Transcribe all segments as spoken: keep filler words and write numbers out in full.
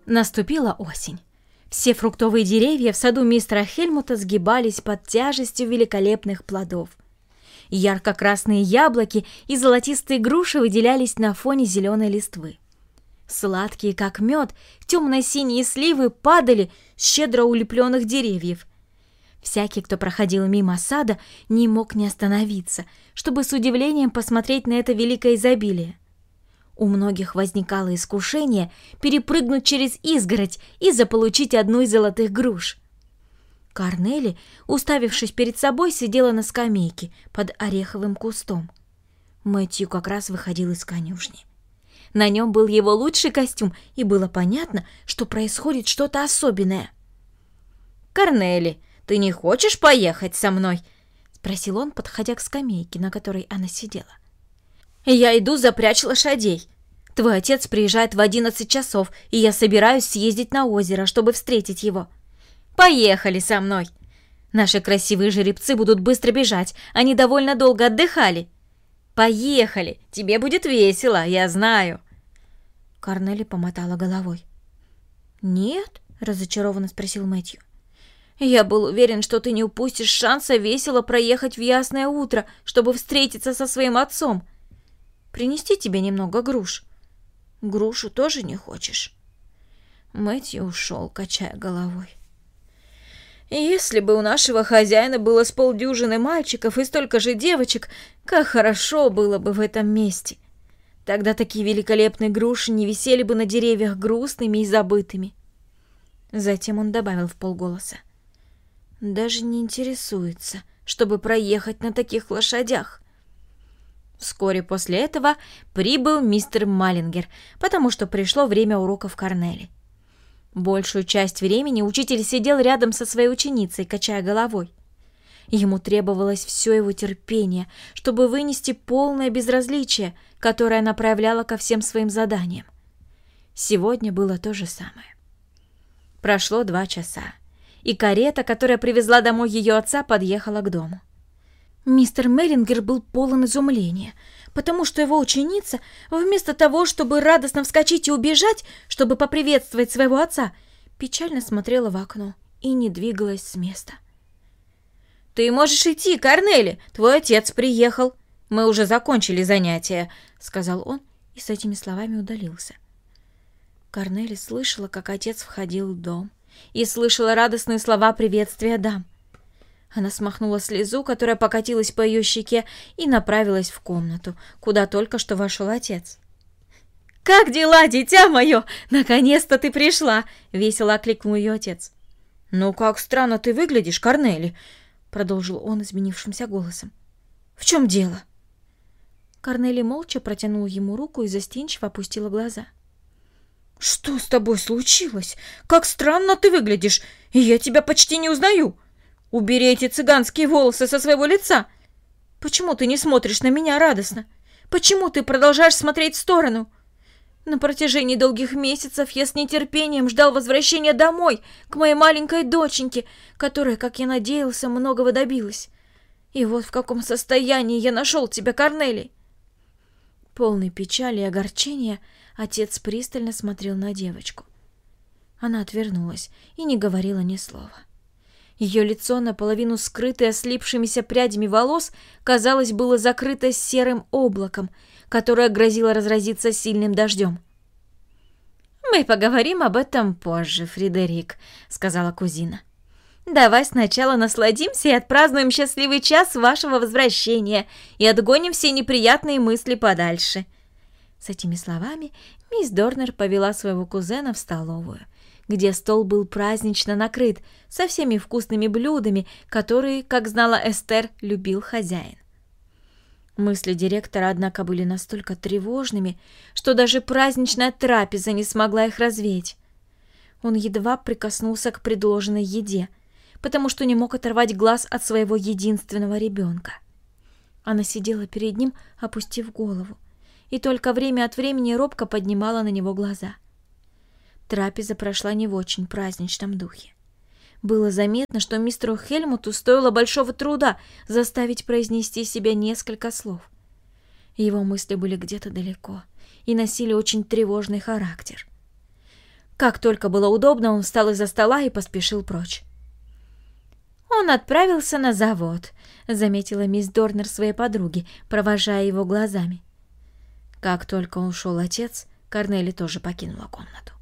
Наступила осень. Все фруктовые деревья в саду мистера Хельмута сгибались под тяжестью великолепных плодов. Ярко-красные яблоки и золотистые груши выделялись на фоне зеленой листвы. Сладкие, как мед, темно-синие сливы падали с щедро улепленных деревьев. Всякий, кто проходил мимо сада, не мог не остановиться, чтобы с удивлением посмотреть на это великое изобилие. У многих возникало искушение перепрыгнуть через изгородь и заполучить одну из золотых груш. Корнели, уставившись перед собой, сидела на скамейке под ореховым кустом. Мэтью как раз выходил из конюшни. На нем был его лучший костюм, и было понятно, что происходит что-то особенное. «Корнели, ты не хочешь поехать со мной?» — спросил он, подходя к скамейке, на которой она сидела. «Я иду запрячь лошадей. Твой отец приезжает в одиннадцать часов, и я собираюсь съездить на озеро, чтобы встретить его. Поехали со мной. Наши красивые жеребцы будут быстро бежать, они довольно долго отдыхали. Поехали, тебе будет весело, я знаю». Корнели помотала головой. «Нет?» — разочарованно спросил Мэтью. «Я был уверен, что ты не упустишь шанса весело проехать в ясное утро, чтобы встретиться со своим отцом. Принести тебе немного груш. Грушу тоже не хочешь?» Мэтью ушел, качая головой. «Если бы у нашего хозяина было с полдюжины мальчиков и столько же девочек, как хорошо было бы в этом месте. Тогда такие великолепные груши не висели бы на деревьях грустными и забытыми». Затем он добавил вполголоса. «Даже не интересуется, чтобы проехать на таких лошадях». Вскоре после этого прибыл мистер Маллингер, потому что пришло время уроков Корнели. Большую часть времени учитель сидел рядом со своей ученицей, качая головой. Ему требовалось все его терпение, чтобы вынести полное безразличие, которое она проявляла ко всем своим заданиям. Сегодня было то же самое. Прошло два часа, и карета, которая привезла домой ее отца, подъехала к дому. Мистер Маллингер был полон изумления, потому что его ученица, вместо того, чтобы радостно вскочить и убежать, чтобы поприветствовать своего отца, печально смотрела в окно и не двигалась с места. «Ты можешь идти, Корнели, твой отец приехал. Мы уже закончили занятия», — сказал он и с этими словами удалился. Корнели слышала, как отец входил в дом, и слышала радостные слова приветствия дам. Она смахнула слезу, которая покатилась по ее щеке, и направилась в комнату, куда только что вошел отец. «Как дела, дитя мое? Наконец-то ты пришла!» — весело окликнул ее отец. «Ну, как странно ты выглядишь, Корнели!» — продолжил он изменившимся голосом. «В чем дело?» Корнели молча протянула ему руку и застенчиво опустила глаза. «Что с тобой случилось? Как странно ты выглядишь, и я тебя почти не узнаю! Убери эти цыганские волосы со своего лица! Почему ты не смотришь на меня радостно? Почему ты продолжаешь смотреть в сторону? На протяжении долгих месяцев я с нетерпением ждал возвращения домой, к моей маленькой доченьке, которая, как я надеялся, многого добилась. И вот в каком состоянии я нашел тебя, Корнели!» Полный печали и огорчения, отец пристально смотрел на девочку. Она отвернулась и не говорила ни слова. Ее лицо, наполовину скрытое слипшимися прядями волос, казалось, было закрыто серым облаком, которое грозило разразиться сильным дождем. «Мы поговорим об этом позже, Фредерик», — сказала кузина. «Давай сначала насладимся и отпразднуем счастливый час вашего возвращения и отгоним все неприятные мысли подальше». С этими словами мисс Дорнер повела своего кузена в столовую, где стол был празднично накрыт со всеми вкусными блюдами, которые, как знала Эстер, любил хозяин. Мысли директора, однако, были настолько тревожными, что даже праздничная трапеза не смогла их развеять. Он едва прикоснулся к предложенной еде, потому что не мог оторвать глаз от своего единственного ребенка. Она сидела перед ним, опустив голову, и только время от времени робко поднимала на него глаза. Трапеза прошла не в очень праздничном духе. Было заметно, что мистеру Хельмуту стоило большого труда заставить произнести себе несколько слов. Его мысли были где-то далеко и носили очень тревожный характер. Как только было удобно, он встал из-за стола и поспешил прочь. «Он отправился на завод», — заметила мисс Дорнер своей подруге, провожая его глазами. Как только ушел отец, Корнели тоже покинула комнату.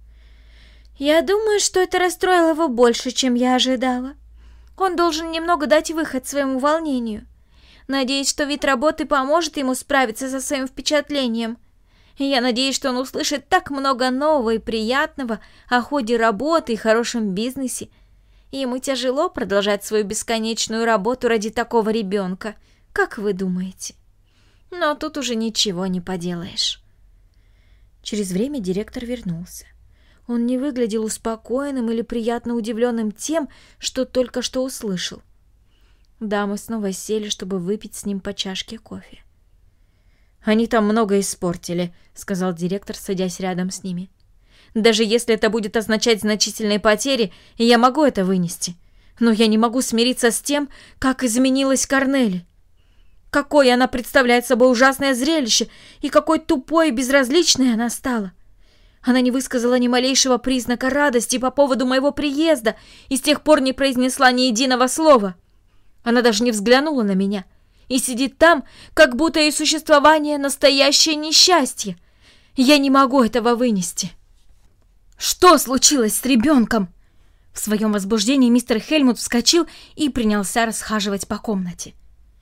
«Я думаю, что это расстроило его больше, чем я ожидала. Он должен немного дать выход своему волнению. Надеюсь, что вид работы поможет ему справиться со своим впечатлением. Я надеюсь, что он услышит так много нового и приятного о ходе работы и хорошем бизнесе. Ему тяжело продолжать свою бесконечную работу ради такого ребенка, как вы думаете? Но тут уже ничего не поделаешь». Через время директор вернулся. Он не выглядел успокоенным или приятно удивленным тем, что только что услышал. Дамы снова сели, чтобы выпить с ним по чашке кофе. «Они там много испортили», — сказал директор, садясь рядом с ними. «Даже если это будет означать значительные потери, я могу это вынести. Но я не могу смириться с тем, как изменилась Корнели. Какое она представляет собой ужасное зрелище, и какой тупой и безразличной она стала. Она не высказала ни малейшего признака радости по поводу моего приезда и с тех пор не произнесла ни единого слова. Она даже не взглянула на меня и сидит там, как будто ее существование — настоящее несчастье. Я не могу этого вынести». «Что случилось с ребенком?» В своем возбуждении мистер Хельмут вскочил и принялся расхаживать по комнате.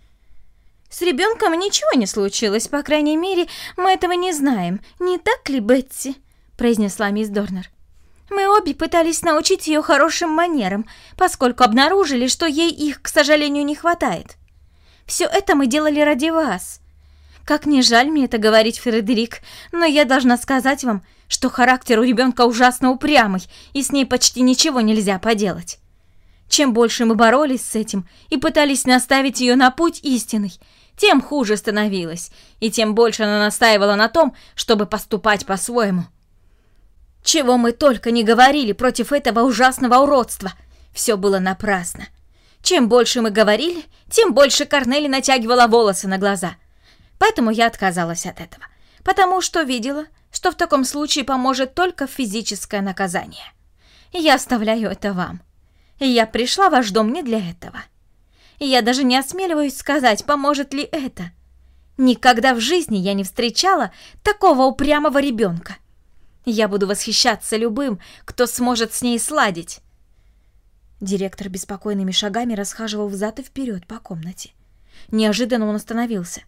«С ребенком ничего не случилось, по крайней мере, мы этого не знаем. Не так ли, Бетси?» — произнесла мисс Дорнер. «Мы обе пытались научить ее хорошим манерам, поскольку обнаружили, что ей их, к сожалению, не хватает. Все это мы делали ради вас. Как не жаль мне это говорить, Фредерик, но я должна сказать вам, что характер у ребенка ужасно упрямый, и с ней почти ничего нельзя поделать. Чем больше мы боролись с этим и пытались наставить ее на путь истинный, тем хуже становилось, и тем больше она настаивала на том, чтобы поступать по-своему. Чего мы только не говорили против этого ужасного уродства, все было напрасно. Чем больше мы говорили, тем больше Корнели натягивала волосы на глаза. Поэтому я отказалась от этого, потому что видела, что в таком случае поможет только физическое наказание. Я оставляю это вам. Я пришла в ваш дом не для этого. Я даже не осмеливаюсь сказать, поможет ли это. Никогда в жизни я не встречала такого упрямого ребенка. Я буду восхищаться любым, кто сможет с ней сладить». Директор беспокойными шагами расхаживал взад и вперед по комнате. Неожиданно он остановился.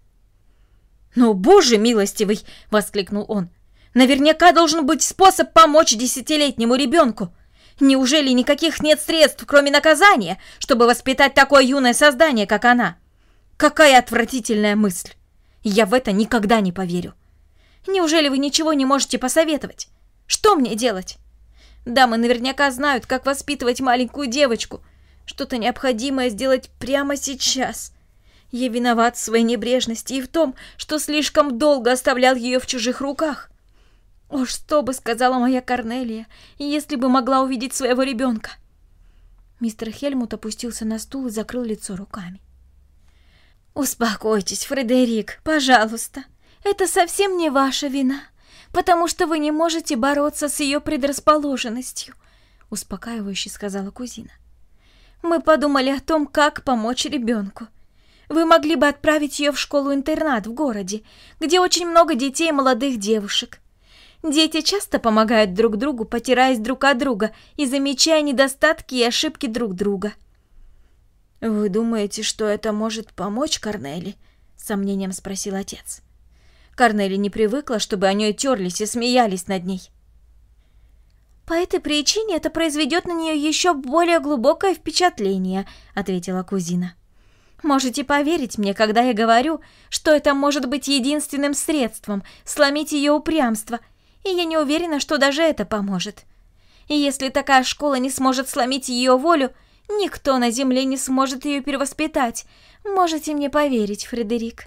«Ну, боже милостивый!» — воскликнул он. «Наверняка должен быть способ помочь десятилетнему ребенку. Неужели никаких нет средств, кроме наказания, чтобы воспитать такое юное создание, как она? Какая отвратительная мысль! Я в это никогда не поверю. Неужели вы ничего не можете посоветовать? Что мне делать? Дамы наверняка знают, как воспитывать маленькую девочку. Что-то необходимое сделать прямо сейчас. Я виноват в своей небрежности и в том, что слишком долго оставлял ее в чужих руках. О, что бы сказала моя Корнелия, если бы могла увидеть своего ребенка!» Мистер Хельмут опустился на стул и закрыл лицо руками. «Успокойтесь, Фредерик, пожалуйста. Это совсем не ваша вина, потому что вы не можете бороться с ее предрасположенностью», — успокаивающе сказала кузина. «Мы подумали о том, как помочь ребенку. Вы могли бы отправить ее в школу-интернат в городе, где очень много детей и молодых девушек. Дети часто помогают друг другу, потираясь друг от друга и замечая недостатки и ошибки друг друга». «Вы думаете, что это может помочь Корнели?» — с сомнением спросил отец. Корнели не привыкла, чтобы о ней терлись и смеялись над ней. «По этой причине это произведет на нее еще более глубокое впечатление», — ответила кузина. «Можете поверить мне, когда я говорю, что это может быть единственным средством сломить ее упрямство, и я не уверена, что даже это поможет. И если такая школа не сможет сломить ее волю, никто на земле не сможет ее перевоспитать. Можете мне поверить, Фредерик».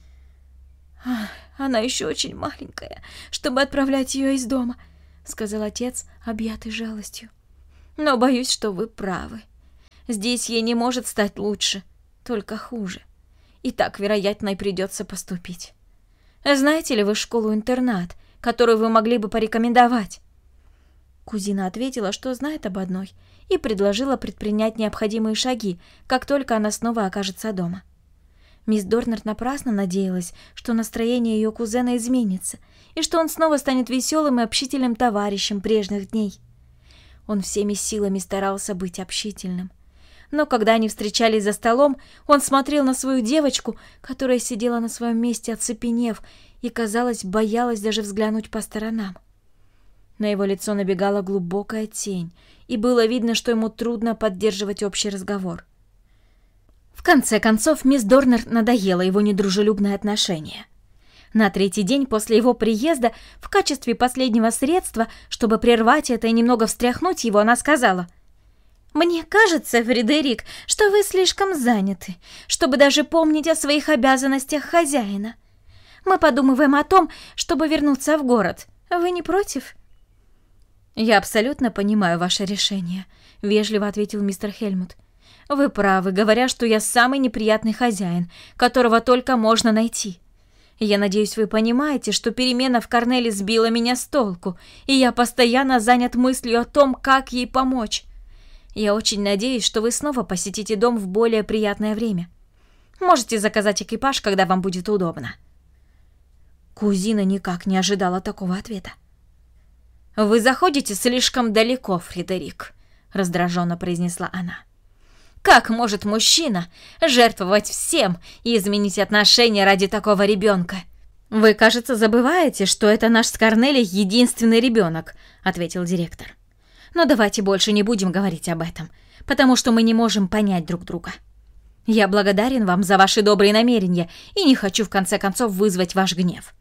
«Ах, она еще очень маленькая, чтобы отправлять ее из дома», — сказал отец, объятый жалостью. «Но боюсь, что вы правы. Здесь ей не может стать лучше, только хуже. И так, вероятно, и придется поступить. Знаете ли вы школу-интернат, которую вы могли бы порекомендовать?» Кузина ответила, что знает об одной, и предложила предпринять необходимые шаги, как только она снова окажется дома. Мисс Дорнер напрасно надеялась, что настроение ее кузена изменится, и что он снова станет веселым и общительным товарищем прежних дней. Он всеми силами старался быть общительным. Но когда они встречались за столом, он смотрел на свою девочку, которая сидела на своем месте, оцепенев, и, казалось, боялась даже взглянуть по сторонам. На его лицо набегала глубокая тень, и было видно, что ему трудно поддерживать общий разговор. В конце концов, мисс Дорнер надоело его недружелюбное отношение. На третий день после его приезда, в качестве последнего средства, чтобы прервать это и немного встряхнуть его, она сказала: «Мне кажется, Фредерик, что вы слишком заняты, чтобы даже помнить о своих обязанностях хозяина. Мы подумываем о том, чтобы вернуться в город. Вы не против?» «Я абсолютно понимаю ваше решение», — вежливо ответил мистер Хельмут. «Вы правы, говоря, что я самый неприятный хозяин, которого только можно найти. Я надеюсь, вы понимаете, что перемена в Корнеле сбила меня с толку, и я постоянно занят мыслью о том, как ей помочь. Я очень надеюсь, что вы снова посетите дом в более приятное время. Можете заказать экипаж, когда вам будет удобно». Кузина никак не ожидала такого ответа. «Вы заходите слишком далеко, Фредерик», — раздраженно произнесла она. «Как может мужчина жертвовать всем и изменить отношения ради такого ребенка?» «Вы, кажется, забываете, что это наш с Корнели единственный ребенок», — ответил директор. «Но давайте больше не будем говорить об этом, потому что мы не можем понять друг друга. Я благодарен вам за ваши добрые намерения и не хочу в конце концов вызвать ваш гнев».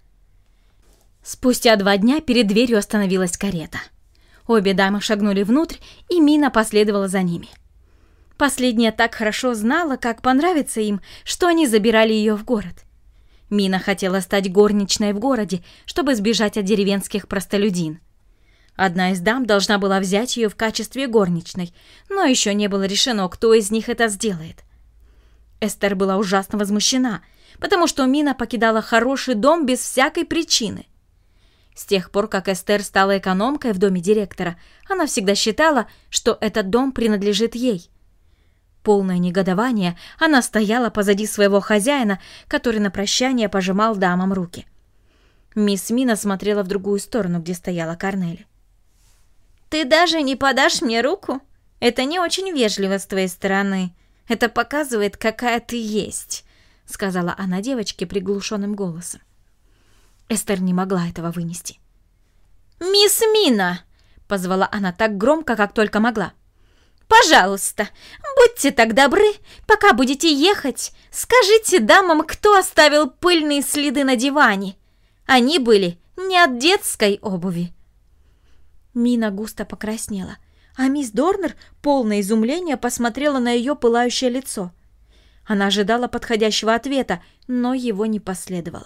Спустя два дня перед дверью остановилась карета. Обе дамы шагнули внутрь, и Мина последовала за ними. Последняя так хорошо знала, как понравится им, что они забирали ее в город. Мина хотела стать горничной в городе, чтобы сбежать от деревенских простолюдин. Одна из дам должна была взять ее в качестве горничной, но еще не было решено, кто из них это сделает. Эстер была ужасно возмущена, потому что Мина покидала хороший дом без всякой причины. С тех пор, как Эстер стала экономкой в доме директора, она всегда считала, что этот дом принадлежит ей. Полное негодование, она стояла позади своего хозяина, который на прощание пожимал дамам руки. Мисс Мина смотрела в другую сторону, где стояла Корнели. «Ты даже не подашь мне руку? Это не очень вежливо с твоей стороны. Это показывает, какая ты есть», — сказала она девочке приглушенным голосом. Эстер не могла этого вынести. «Мисс Мина!» — позвала она так громко, как только могла. «Пожалуйста, будьте так добры, пока будете ехать, скажите дамам, кто оставил пыльные следы на диване. Они были не от детской обуви». Мина густо покраснела, а мисс Дорнер, полное изумления, посмотрела на ее пылающее лицо. Она ожидала подходящего ответа, но его не последовало.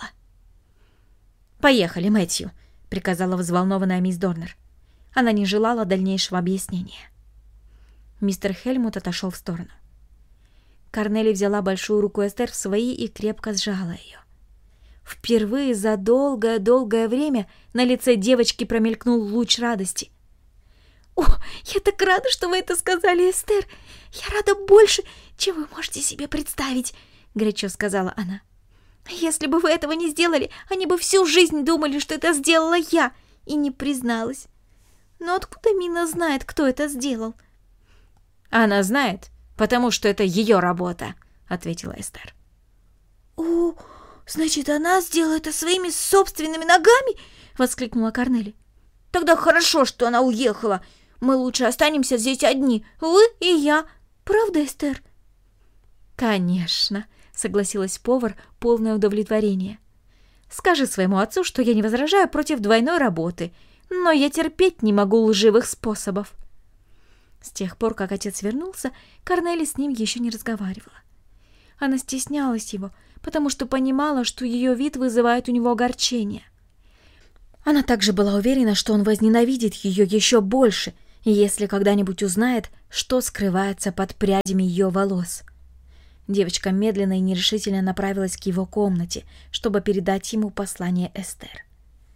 «Поехали, Мэтью», — приказала взволнованная мисс Дорнер. Она не желала дальнейшего объяснения. Мистер Хельмут отошел в сторону. Корнели взяла большую руку Эстер в свои и крепко сжала ее. Впервые за долгое-долгое время на лице девочки промелькнул луч радости. «О, я так рада, что вы это сказали, Эстер! Я рада больше, чем вы можете себе представить!» — горячо сказала она. «Если бы вы этого не сделали, они бы всю жизнь думали, что это сделала я, и не призналась. Но откуда Мина знает, кто это сделал?» «Она знает, потому что это ее работа», — ответила Эстер. «О, значит, она сделала это своими собственными ногами?» — воскликнула Корнели. «Тогда хорошо, что она уехала. Мы лучше останемся здесь одни, вы и я. Правда, Эстер?» «Конечно», — согласилась повар, полное удовлетворение. «Скажи своему отцу, что я не возражаю против двойной работы, но я терпеть не могу лживых способов». С тех пор, как отец вернулся, Корнели с ним еще не разговаривала. Она стеснялась его, потому что понимала, что ее вид вызывает у него огорчение. Она также была уверена, что он возненавидит ее еще больше, если когда-нибудь узнает, что скрывается под прядями ее волос. Девочка медленно и нерешительно направилась к его комнате, чтобы передать ему послание Эстер. В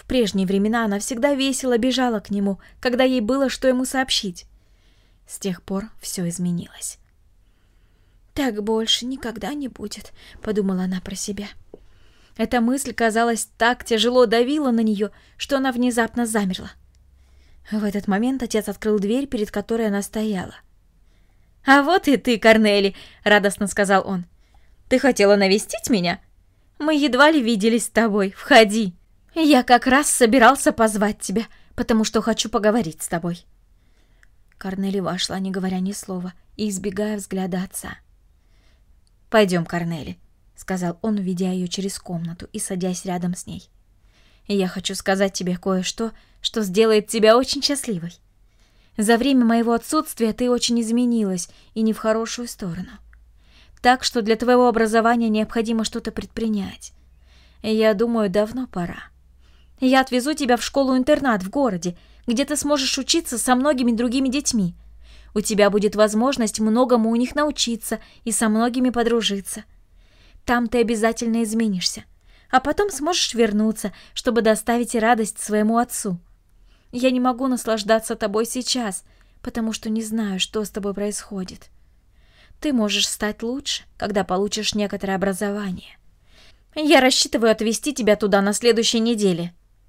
В прежние времена она всегда весело бежала к нему, когда ей было что ему сообщить. С тех пор все изменилось. «Так больше никогда не будет», — подумала она про себя. Эта мысль, казалось, так тяжело давила на нее, что она внезапно замерла. В этот момент отец открыл дверь, перед которой она стояла. «А вот и ты, Корнели!» — радостно сказал он. «Ты хотела навестить меня? Мы едва ли виделись с тобой. Входи. Я как раз собирался позвать тебя, потому что хочу поговорить с тобой». Корнели вошла, не говоря ни слова, и избегая взгляда отца. «Пойдем, Корнели», — сказал он, ведя ее через комнату и садясь рядом с ней. «Я хочу сказать тебе кое-что, что сделает тебя очень счастливой. За время моего отсутствия ты очень изменилась, и не в хорошую сторону. Так что для твоего образования необходимо что-то предпринять. Я думаю, давно пора. Я отвезу тебя в школу-интернат в городе, где ты сможешь учиться со многими другими детьми. У тебя будет возможность многому у них научиться и со многими подружиться. Там ты обязательно изменишься, а потом сможешь вернуться, чтобы доставить радость своему отцу. Я не могу наслаждаться тобой сейчас, потому что не знаю, что с тобой происходит. Ты можешь стать лучше, когда получишь некоторое образование. Я рассчитываю отвезти тебя туда на следующей неделе».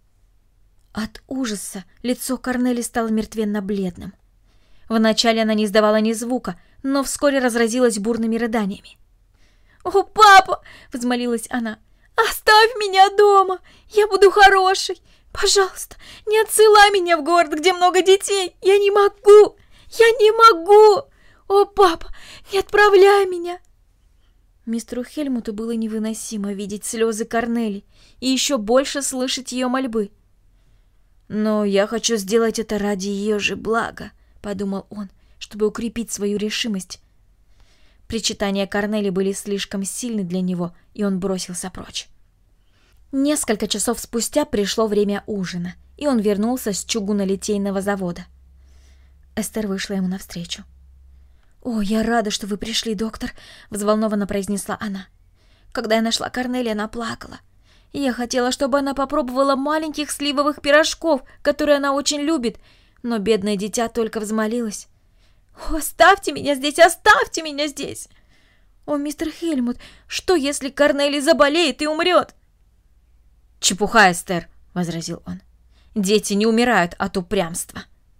От ужаса лицо Корнели стало мертвенно-бледным. Вначале она не издавала ни звука, но вскоре разразилась бурными рыданиями. «О, папа!» — взмолилась она. «Оставь меня дома! Я буду хорошей! Пожалуйста, не отсылай меня в город, где много детей! Я не могу! Я не могу! О, папа, не отправляй меня!» Мистеру Хельмуту было невыносимо видеть слезы Корнели и еще больше слышать ее мольбы. «Но я хочу сделать это ради ее же блага», — подумал он, чтобы укрепить свою решимость. Причитания Корнели были слишком сильны для него, и он бросился прочь. Несколько часов спустя пришло время ужина, и он вернулся с чугунолитейного завода. Эстер вышла ему навстречу. «О, я рада, что вы пришли, доктор», — взволнованно произнесла она. «Когда я нашла Корнели, она плакала. И я хотела, чтобы она попробовала маленьких сливовых пирожков, которые она очень любит, но бедное дитя только взмолилось. «О, оставьте меня здесь, оставьте меня здесь!» «О, мистер Хельмут, что, если Корнели заболеет и умрет?» «Чепуха, Эстер», — возразил он. «Дети не умирают от упрямства».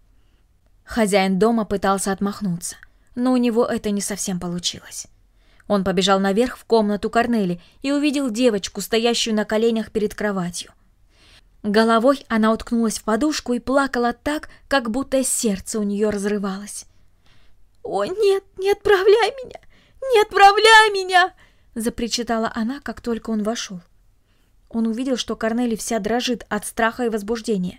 Хозяин дома пытался отмахнуться, но у него это не совсем получилось. Он побежал наверх в комнату Корнели и увидел девочку, стоящую на коленях перед кроватью. Головой она уткнулась в подушку и плакала так, как будто сердце у нее разрывалось. «О, нет, не отправляй меня! Не отправляй меня!» — запричитала она, как только он вошел. Он увидел, что Корнели вся дрожит от страха и возбуждения.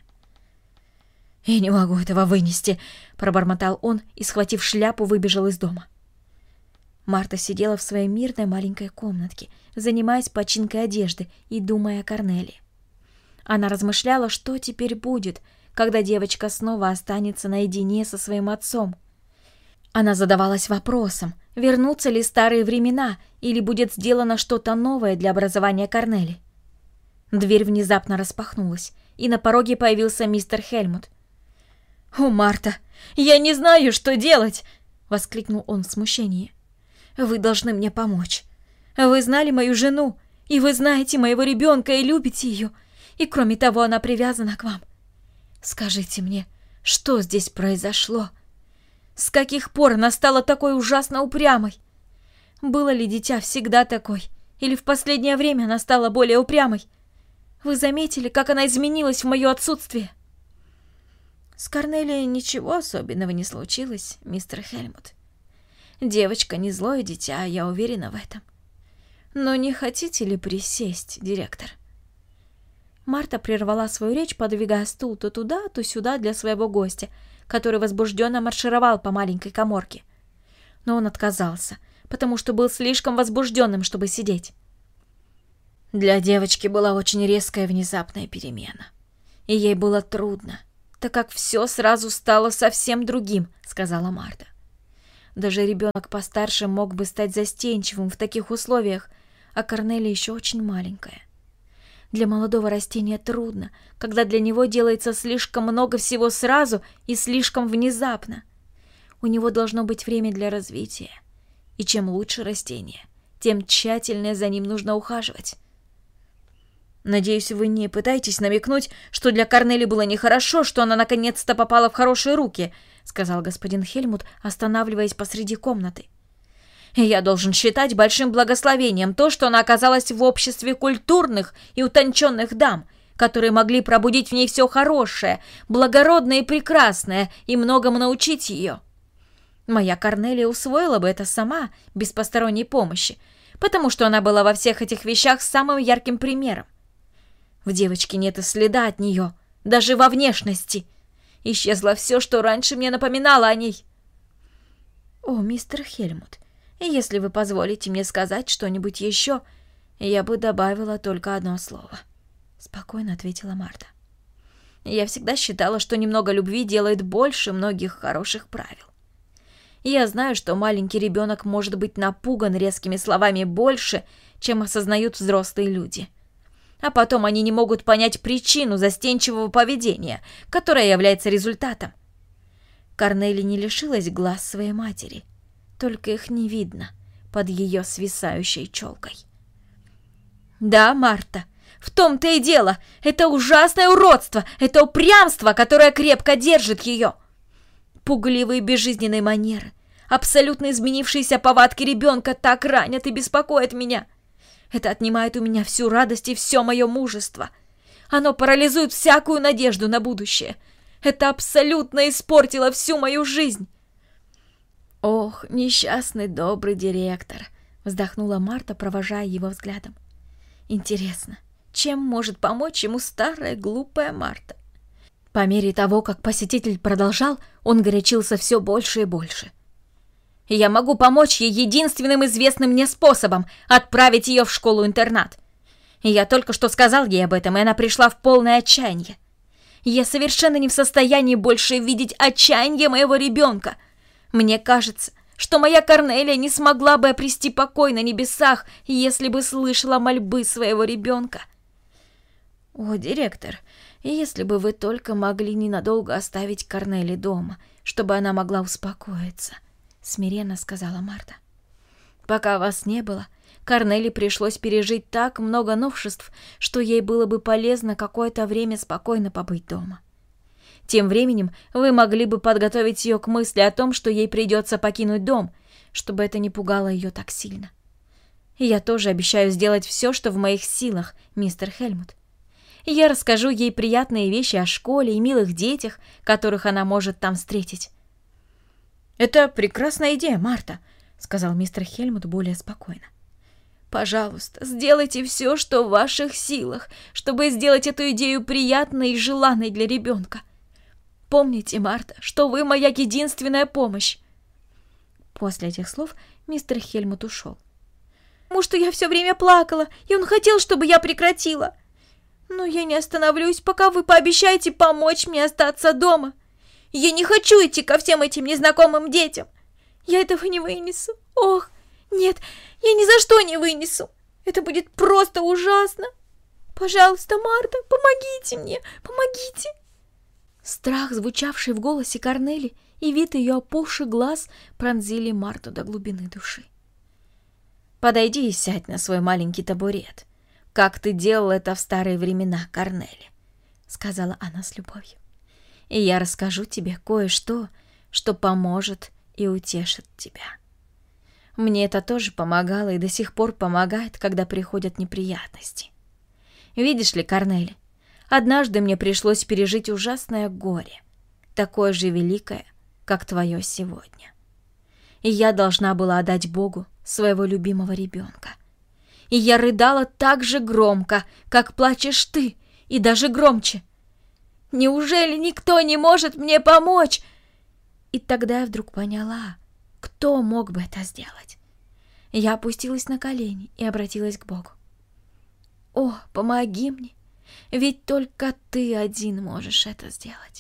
«Я не могу этого вынести», — пробормотал он и, схватив шляпу, выбежал из дома. Марта сидела в своей мирной маленькой комнатке, занимаясь починкой одежды и думая о Корнели. Она размышляла, что теперь будет, когда девочка снова останется наедине со своим отцом. Она задавалась вопросом, вернутся ли старые времена или будет сделано что-то новое для образования Корнели. Дверь внезапно распахнулась, и на пороге появился мистер Хельмут. «О, Марта, я не знаю, что делать!» — воскликнул он в смущении. «Вы должны мне помочь. Вы знали мою жену, и вы знаете моего ребенка и любите ее, и кроме того она привязана к вам. Скажите мне, что здесь произошло? С каких пор она стала такой ужасно упрямой? Было ли дитя всегда такой, или в последнее время она стала более упрямой? Вы заметили, как она изменилась в мое отсутствие?» «С Корнелией ничего особенного не случилось, мистер Хельмут. Девочка не злое дитя, я уверена в этом. Но не хотите ли присесть, директор?» Марта прервала свою речь, подвигая стул то туда, то сюда для своего гостя, который возбужденно маршировал по маленькой каморке. Но он отказался, потому что был слишком возбужденным, чтобы сидеть. Для девочки была очень резкая внезапная перемена, и ей было трудно, так как все сразу стало совсем другим, сказала Марта. Даже ребенок постарше мог бы стать застенчивым в таких условиях, а Корнелия еще очень маленькая. Для молодого растения трудно, когда для него делается слишком много всего сразу и слишком внезапно. У него должно быть время для развития. И чем лучше растение, тем тщательнее за ним нужно ухаживать. Надеюсь, вы не пытаетесь намекнуть, что для Корнели было нехорошо, что она наконец-то попала в хорошие руки, сказал господин Хельмут, останавливаясь посреди комнаты. Я должен считать большим благословением то, что она оказалась в обществе культурных и утонченных дам, которые могли пробудить в ней все хорошее, благородное и прекрасное, и многому научить ее. Моя Корнелия усвоила бы это сама, без посторонней помощи, потому что она была во всех этих вещах самым ярким примером. В девочке нет и следа от нее, даже во внешности. Исчезло все, что раньше мне напоминало о ней. О, мистер Хельмут, если вы позволите мне сказать что-нибудь еще, я бы добавила только одно слово. Спокойно ответила Марта. Я всегда считала, что немного любви делает больше многих хороших правил. Я знаю, что маленький ребенок может быть напуган резкими словами больше, чем осознают взрослые люди. А потом они не могут понять причину застенчивого поведения, которое является результатом. Корнели не лишилась глаз своей матери, только их не видно под ее свисающей челкой. Да, Марта, в том-то и дело. Это ужасное уродство, это упрямство, которое крепко держит ее. Пугливые безжизненные манеры, абсолютно изменившиеся повадки ребенка так ранят и беспокоят меня. Это отнимает у меня всю радость и все мое мужество. Оно парализует всякую надежду на будущее. Это абсолютно испортило всю мою жизнь. Ох, несчастный добрый директор, вздохнула Марта, провожая его взглядом. Интересно, чем может помочь ему старая глупая Марта? По мере того, как посетитель продолжал, он горячился все больше и больше. Я могу помочь ей единственным известным мне способом — отправить ее в школу-интернат. Я только что сказал ей об этом, и она пришла в полное отчаяние. Я совершенно не в состоянии больше видеть отчаяние моего ребенка. Мне кажется, что моя Корнелия не смогла бы обрести покой на небесах, если бы слышала мольбы своего ребенка. О, директор, если бы вы только могли ненадолго оставить Корнели дома, чтобы она могла успокоиться, смиренно сказала Марта. Пока вас не было, Корнели пришлось пережить так много новшеств, что ей было бы полезно какое-то время спокойно побыть дома. Тем временем вы могли бы подготовить ее к мысли о том, что ей придется покинуть дом, чтобы это не пугало ее так сильно. И я тоже обещаю сделать все, что в моих силах, мистер Хельмут. Я расскажу ей приятные вещи о школе и милых детях, которых она может там встретить. «Это прекрасная идея, Марта», — сказал мистер Хельмут более спокойно. «Пожалуйста, сделайте все, что в ваших силах, чтобы сделать эту идею приятной и желанной для ребенка. Помните, Марта, что вы моя единственная помощь». После этих слов мистер Хельмут ушел. «Потому что я все время плакала, и он хотел, чтобы я прекратила. Но я не остановлюсь, пока вы пообещаете помочь мне остаться дома. Я не хочу идти ко всем этим незнакомым детям. Я этого не вынесу. Ох, нет, я ни за что не вынесу. Это будет просто ужасно. Пожалуйста, Марта, помогите мне, помогите». Страх, звучавший в голосе Корнели, и вид ее опухших глаз пронзили Марту до глубины души. «Подойди и сядь на свой маленький табурет, как ты делал это в старые времена, Корнели», — сказала она с любовью. «И я расскажу тебе кое-что, что поможет и утешит тебя. Мне это тоже помогало и до сих пор помогает, когда приходят неприятности. Видишь ли, Корнели, однажды мне пришлось пережить ужасное горе, такое же великое, как твое сегодня. И я должна была отдать Богу своего любимого ребенка. И я рыдала так же громко, как плачешь ты, и даже громче. Неужели никто не может мне помочь?» И тогда я вдруг поняла, кто мог бы это сделать. Я опустилась на колени и обратилась к Богу. «О, помоги мне, ведь только ты один можешь это сделать».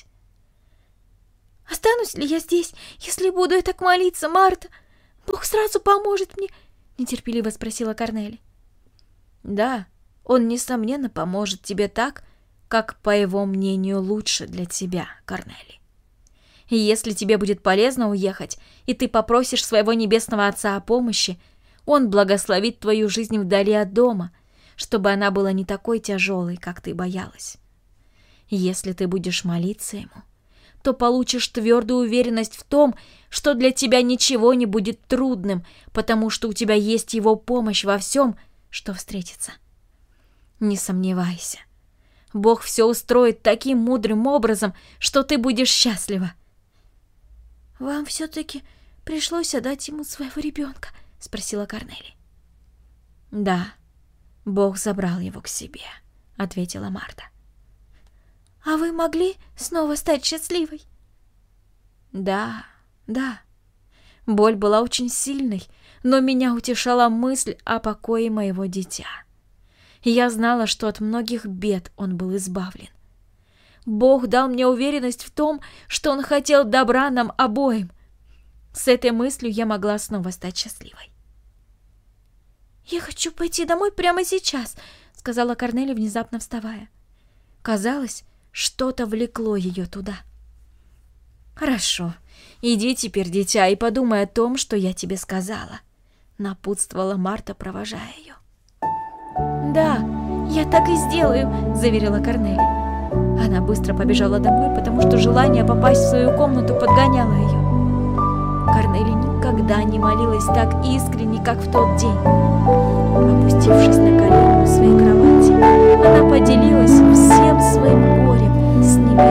«Останусь ли я здесь, если буду я так молиться, Марта? Бог сразу поможет мне?» — нетерпеливо спросила Корнели. «Да, Он, несомненно, поможет тебе так, как, по его мнению, лучше для тебя, Корнели. И если тебе будет полезно уехать, и ты попросишь своего небесного Отца о помощи, он благословит твою жизнь вдали от дома, чтобы она была не такой тяжелой, как ты боялась. Если ты будешь молиться ему, то получишь твердую уверенность в том, что для тебя ничего не будет трудным, потому что у тебя есть его помощь во всем, что встретится. Не сомневайся. Бог все устроит таким мудрым образом, что ты будешь счастлива. «Вам все-таки пришлось отдать ему своего ребенка?» — спросила Корнели. «Да, Бог забрал его к себе», — ответила Марта. «А вы могли снова стать счастливой?» «Да, да. Боль была очень сильной, но меня утешала мысль о покое моего дитя. Я знала, что от многих бед он был избавлен. Бог дал мне уверенность в том, что он хотел добра нам обоим. С этой мыслью я могла снова стать счастливой». «Я хочу пойти домой прямо сейчас», — сказала Корнели, внезапно вставая. Казалось, что-то влекло ее туда. «Хорошо, иди теперь, дитя, и подумай о том, что я тебе сказала», — напутствовала Марта, провожая ее. «Да, я так и сделаю», — заверила Корнели. Она быстро побежала домой, потому что желание попасть в свою комнату подгоняло ее. Корнели никогда не молилась так искренне, как в тот день. Опустившись на колени у своей кровати, она поделилась всем своим горем с небесным